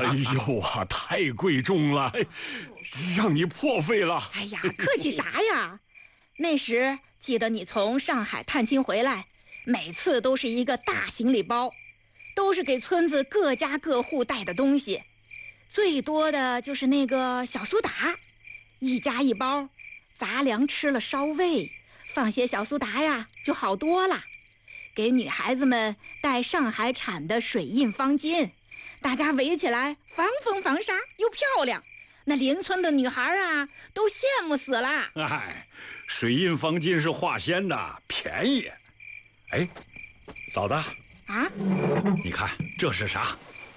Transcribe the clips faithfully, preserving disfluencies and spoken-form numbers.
哎呦啊，太贵重了，让你破费了。 哎呀，客气啥呀？那时记得你从上海探亲回来，每次都是一个大行李包，都是给村子各家各户带的东西。最多的就是那个小苏打，一家一包，杂粮吃了烧胃，放些小苏打呀就好多了。给女孩子们带上海产的水印方巾，大家围起来防风防沙又漂亮，那邻村的女孩啊都羡慕死了。 哎，水印方巾是化纤的，便宜。哎，嫂子啊， 你看这是啥？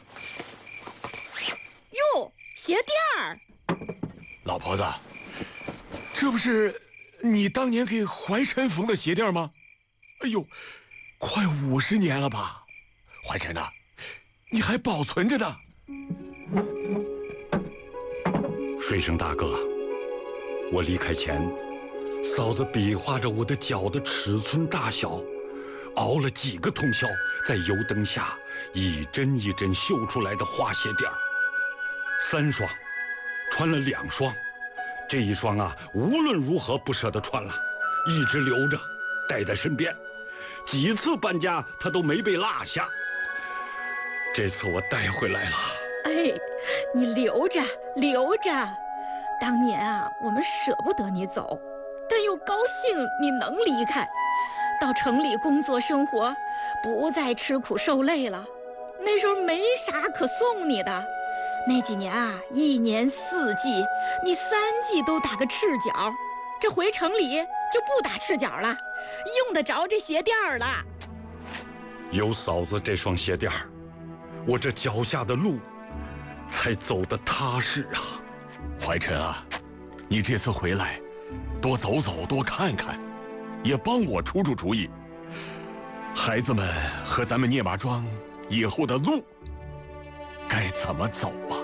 哟，鞋垫儿。 老婆子，这不是你当年给怀晨缝的鞋垫吗？哎呦，快五十年了吧？怀晨呐，你还保存着呢。 水生大哥，我离开前，嫂子比划着我的脚的尺寸大小，熬了几个通宵，在油灯下一针一针绣出来的花鞋垫儿。三双，穿了两双，这一双啊，无论如何不舍得穿了，一直留着，带在身边。几次搬家，他都没被落下。这次我带回来了。 哎，你留着留着，当年啊，我们舍不得你走，但又高兴你能离开，到城里工作生活，不再吃苦受累了。那时候没啥可送你的，那几年啊，一年四季，你三季都打个赤脚，这回城里就不打赤脚了，用得着这鞋垫儿了。 有嫂子这双鞋垫儿，我这脚下的路才走得踏实啊。 怀晨啊，你这次回来，多走走，多看看，也帮我出出主意。孩子们和咱们聂马庄以后的路该怎么走啊？